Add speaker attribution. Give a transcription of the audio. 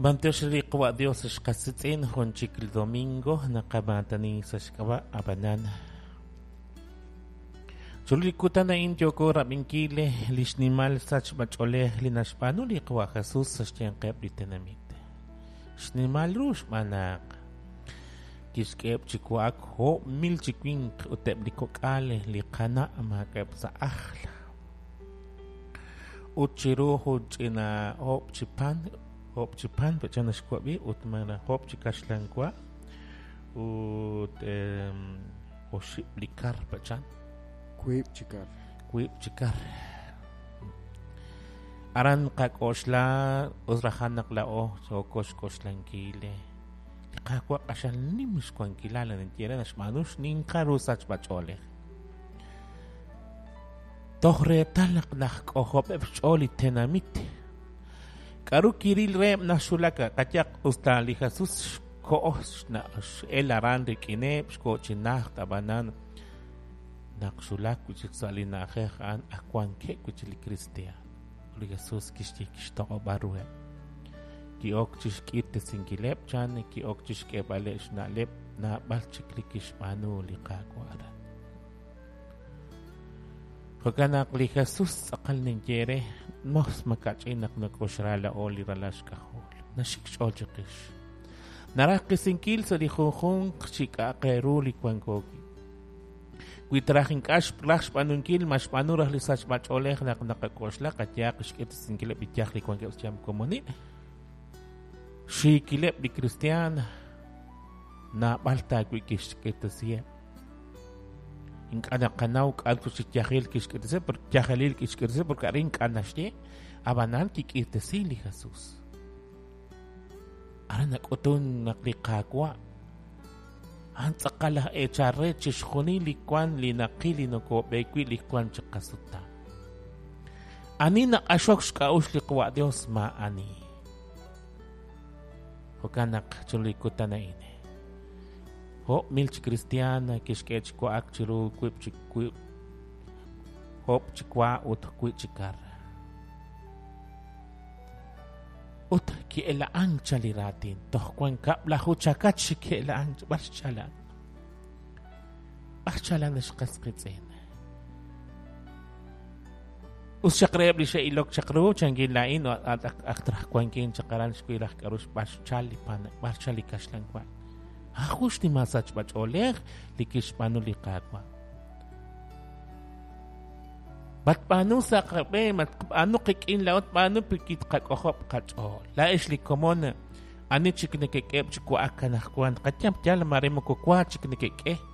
Speaker 1: Manteoxriqwa Dios xqasitz'in jonchik el domingo naqamatani saxk'awa abanan. Chulikutan yoko rabinkile lixnimal sach mach'olej linaxpanu liqwa Jesús saxtianqeb litenamit. Xnimal rux manaq. Kixk'eb chikuak ho mil chikwin uteb likok'ale liqana amak'eb sa ajla. Uchiruhu ch'ina hop chipan Hopchipan pachana shkwabi utmana hopchikashlankwa ut oshiblikar pachan kuipchikar aran qakoshla usrahanak lao sokosh koshlankile qaqwa qashan nimish kwankilala nentiera nashmanush ninqarusach bachole tohre talaq naqohop epcholi tenamit Karu kiril rem nashulaka kachak ustali Jesús koos na el aran de kinep ko chinah tabanan nakshulak kuchik salina khan akwan ke kuchili kristia uli Jesús kishti kishto barue ki ok chishkit singilep chan ki ok chishke balesh na lep na balchik likish manu liqakwara Hoganak li Jesús akal ningyere Mos makachinak na koshrala oli ralash kahol. Nashiksholchikish. Narakisinkil sa lihunghung chika kairuli kwankogi. Kuitrahin kash plaksh panunkil mas panurah lisach macholeh nak nakakoshla katyakish kitisinkilep bityak li kwankil siyam komuni. Shikilep di Kristiana na balta kuikish kitisiyep. Anak kanau alto si jahil kiskirse por jahalil kiskirse por karing kanashte abanan kikirtesi li Jesús. Ara nakotun naklikakwa. Han tsakalah echarre chishkhoni likwan linakili noko bekwi likwan chakasuta. Ani nakashok shkaush likwa Dios ma ani. Hokanak chulikuta na ine. Ho milch cristiana kishkech ko akchiru kuipchik hop chikwa ut kuichikar ut ki ela anchali ratin toh kwan kap la huchakat ki ela anch barchalan shqasqitsen us shakreb li shay ilok chakru changin lain at aktrah kwan kin chakaran shkuirah karush barchali pan barchali kashlan kwa Ajush ni masach bach oleg likish panu likakwa. Bat panu sa kape mat panu kikin laot panu pikit kakohop kachol. La ish likomon ani chiknekekep chikwa akanakwan katyam tyal maremo kokwa chiknekeke